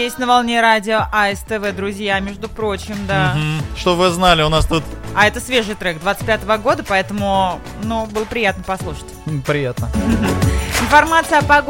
здесь, на волне радио АСТВ, друзья, между прочим, да. Что вы знали, у нас тут... А это свежий трек 25-го года, поэтому, было приятно послушать. Приятно. Информация о погоде